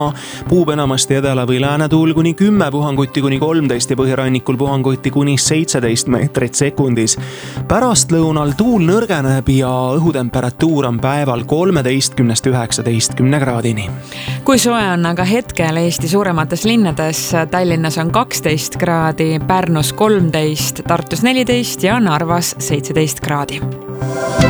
puhub enamasti edela- või läänetuul kuni 10 puhangutti kuni 13 ja põhjarannikul puhangutti kuni 17 meetrit sekundis. Pärastlõunal tuul nõrgeneb ja õhutemperatuur on päeval 13–19 kraadini. Kui soe on aga hetkel Eesti suuremates linnades? Tallinnas on 12 kraadi, Pärnus 13, Tartus 14 ja Narvas 17 kraadi.